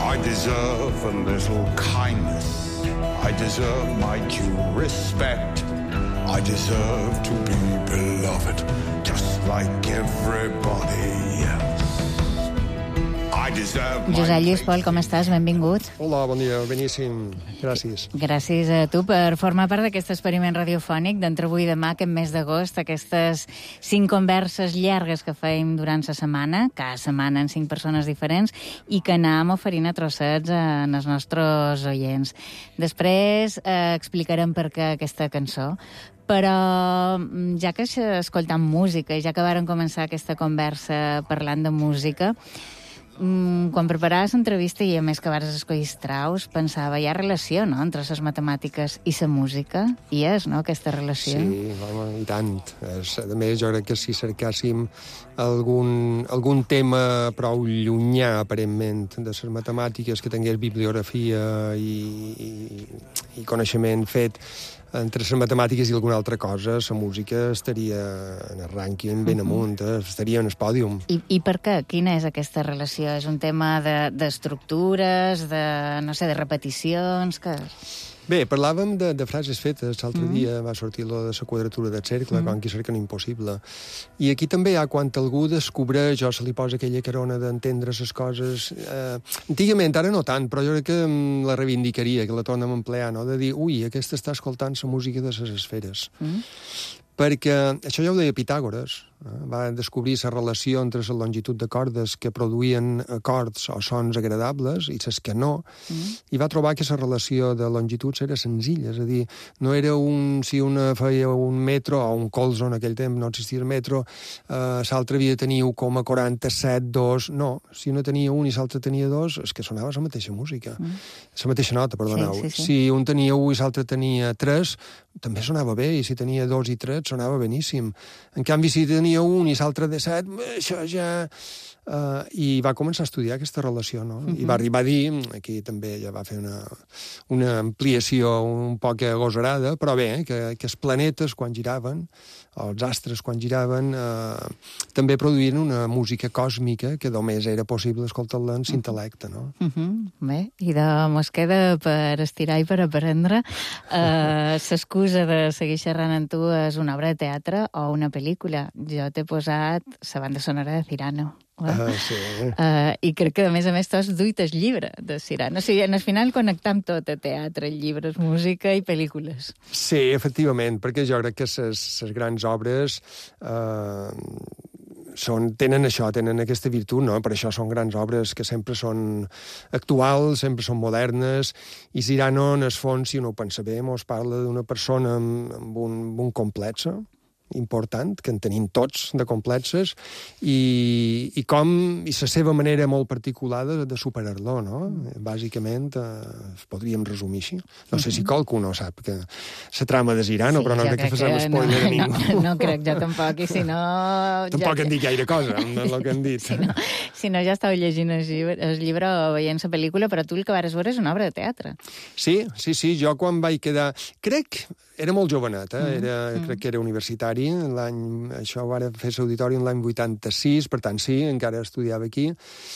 I deserve a little kindness. I deserve my due respect. I deserve to be beloved, just like everybody else. I deserve my... Josep Lluís Pol, com estàs? Benvingut. Hola, bon dia, beníssim. Gràcies. Gràcies a tu per formar part d'aquest experiment radiofònic d'entre avui i demà, aquest mes d'agost, aquestes 5 converses llargues que fèiem durant la setmana, cada setmana en 5 persones diferents, i que anàvem oferint a trossets als nostres oients. Després explicarem per què aquesta cançó, però ja que escoltam música i ja que vàrem començar aquesta conversa parlant de música, quan preparaves l'entrevista i a més que vares escollir Strauss, pensava, hi ha relació, no?, entre les matemàtiques i la música? Hi és, no?, aquesta relació? Sí, home, i tant. A més, jo crec que si cercàssim algun tema prou llunyà, aparentment, de les matemàtiques, que tingués bibliografia i coneixement fet entre les matemàtiques i alguna altra cosa, la música estaria en el rànquing ben amunt, estaria en el pòdium. I per què? Quina és aquesta relació? És un tema d'estructures, no sé, de repeticions? Bé, parlàvem de frases fetes. L'altre dia va sortir lo de la quadratura del cercle, quan qui cerca l'impossible. I aquí també hi ha quan algú descobreix o se li posa aquella carona d'entendre les coses. Antigament, ara no tant, però jo crec que la reivindicaria, que la tornem a emplear, no?, de dir, ui, aquesta està escoltant la música de les esferes. Perquè això ja ho deia Pitàgores, va descobrir la relació entre la longitud de cordes que produïen acords o sons agradables i les que no, i va trobar que la relació de longituds era senzilla, és a dir, no era si una feia un metro o un colzo, en aquell temps no existia el metro, l'altre havia de tenir 1,47, 2, no, si una tenia 1 i l'altre tenia 2, és que sonava la mateixa música, la mateixa nota, perdoneu. Sí. Si un tenia 1 i l'altre tenia 3, també sonava bé, i si tenia 2 i 3 sonava beníssim. En canvi, si tenia 1 i l'altre de 7, això ja... I va començar a estudiar aquesta relació, no? I va arribar a dir, aquí també ja va fer una ampliació un poc agosarada, però bé, que els planetes, quan giraven, o els astres, quan giraven, també produïen una música còsmica que només era possible escoltar-la en l'intel·lecte, no? Bé, i mos queda per estirar i per aprendre. L'excusa de seguir xerrant amb tu és una obra de teatre o una pel·lícula. Jo t'he posat la banda sonora de Cyrano. Sí. I crec que, a més, tu has duit el llibre de Cyrano. O sigui, al final connectam tot, teatre, llibres, música i pel·lícules. Sí, efectivament, perquè jo crec que les grans obres tenen això, tenen aquesta virtut, no? Per això són grans obres que sempre són actuals, sempre són modernes, i Cyrano, en el fons, si no ho pensa bé, mos parla d'una persona amb un complex important, que en tenim tots de complexes, i la seva manera molt particular de superar-lo, no? Bàsicament, podríem resumir així. No sé si qualcú no sap que la trama de Cyrano, però no crec que facem spoiler a ningú. No crec, jo tampoc, i si no... Tampoc en dic gaire cosa, amb el que han dit. Si no, ja estava llegint el llibre o veient la pel·lícula, però tu el que vas veure és una obra de teatre. Sí, jo quan vaig quedar... Era molt jovenet, crec que era universitari, això va fer l'auditori en l'any 86, per tant sí, encara estudiava aquí,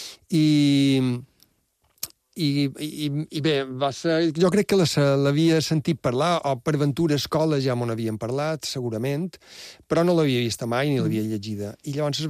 i bé, jo crec que l'havia sentit parlar, o per ventura escola ja m'ho n'havien parlat, segurament, però no l'havia vista mai ni l'havia llegida. I llavors